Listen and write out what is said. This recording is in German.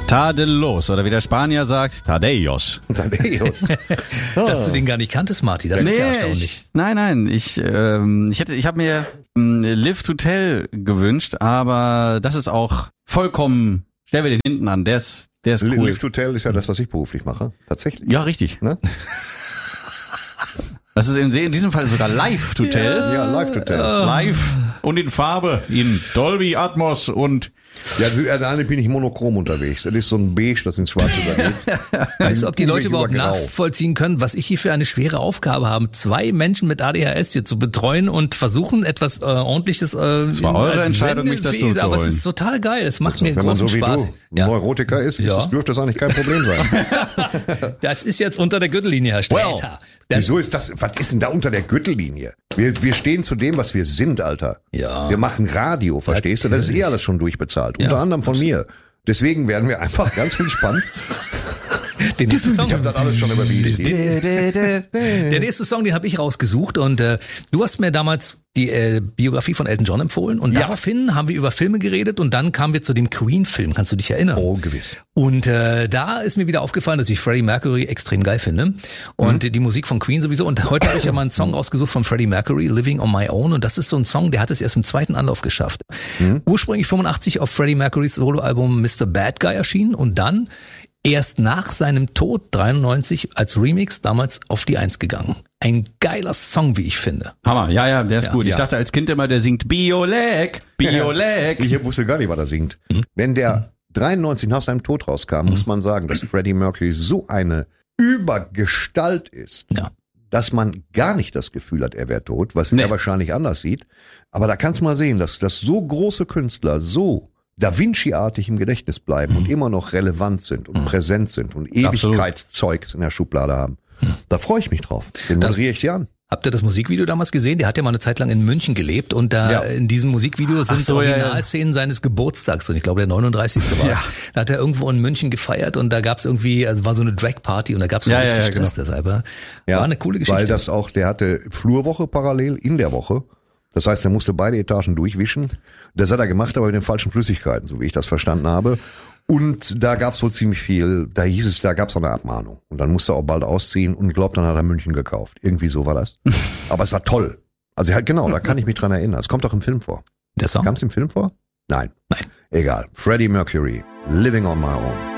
Tadellos, oder wie der Spanier sagt, Tadeios. Tadeusz. Dass du den gar nicht kanntest, Marty, das ist ja erstaunlich. Nein, ich habe mir Live to Tell gewünscht, aber das ist auch vollkommen, stellen wir den hinten an, der ist cool. Live to Tell ist ja das, was ich beruflich mache. Tatsächlich. Ja, richtig. Ne? Das ist in diesem Fall sogar Live to Tell. Ja, Live to Tell. Live und in Farbe, in Dolby Atmos und... Ja, also bin ich monochrom unterwegs. Das ist so ein Beige, das ins Schwarze übergeht. Weißt du, ob die Leute überhaupt über Grau. nachvollziehen können, was ich hier für eine schwere Aufgabe habe, 2 Menschen mit ADHS hier zu betreuen und versuchen, etwas Ordentliches Es war eure Entscheidung, mich dazu zu Aber es holen. ist total geil, es macht mir Wenn man großen so wie Spaß. du Neurotiker ist, dürfte das eigentlich kein Problem sein. Das ist jetzt unter der Gürtellinie, Herr Sträter. Wieso ist das, was ist denn da unter der Gürtellinie? Wir stehen zu dem, was wir sind, Alter. Ja. Wir machen Radio, verstehst du? Das ist alles schon durchbezahlt. Unter anderem von mir. Deswegen werden wir einfach ganz entspannt. Den nächsten Song, Ich habe das alles schon überwiesen. der nächste Song, den habe ich rausgesucht und du hast mir damals die Biografie von Elton John empfohlen und daraufhin haben wir über Filme geredet und dann kamen wir zu dem Queen-Film, kannst du dich erinnern? Oh, gewiss. Und da ist mir wieder aufgefallen, dass ich Freddie Mercury extrem geil finde und die Musik von Queen sowieso. Und heute habe ich ja mal einen Song rausgesucht von Freddie Mercury, Living on My Own. Und das ist so ein Song, der hat es erst im 2. Anlauf geschafft. Ursprünglich 85 auf Freddie Mercurys Soloalbum Mr. Bad Guy erschienen und dann erst nach seinem Tod 93 als Remix damals auf die 1 gegangen. Ein geiler Song, wie ich finde. Hammer, ja, der ist Ja, gut. Ich ja. dachte als Kind immer, der singt Bioleg. Ich wusste gar nicht, was er singt. Wenn der 93 nach seinem Tod rauskam, muss man sagen, dass Freddie Mercury so eine Übergestalt ist, Ja. dass man gar nicht das Gefühl hat, er wäre tot, was er wahrscheinlich anders sieht. Aber da kannst du mal sehen, dass so große Künstler so Da Vinci-artig im Gedächtnis bleiben und immer noch relevant sind und präsent sind und Ewigkeitszeug in der Schublade haben. Da freue ich mich drauf. Den moderiere ich dir an. Habt ihr das Musikvideo damals gesehen? Der hat ja mal eine Zeit lang in München gelebt und da in diesem Musikvideo sind Originalszenen seines Geburtstags drin. Ich glaube, der 39. war es. Da hat er irgendwo in München gefeiert und da gab es irgendwie, also war so eine Drag-Party und da gab es so richtig Stress deshalb. War eine coole Geschichte. Weil das auch, der hatte Flurwoche parallel in der Woche. Das heißt, er musste beide Etagen durchwischen. Das hat er gemacht, aber mit den falschen Flüssigkeiten, so wie ich das verstanden habe. Und da gab es wohl ziemlich viel, da hieß es, da gab es auch eine Abmahnung. Und dann musste er auch bald ausziehen und glaubt, dann hat er München gekauft. Irgendwie so war das. Aber es war toll. Also halt genau, da kann ich mich dran erinnern. Es kommt auch im Film vor. Der Song? Kam es im Film vor? Nein. Nein. Egal. Freddie Mercury, Living on My Own.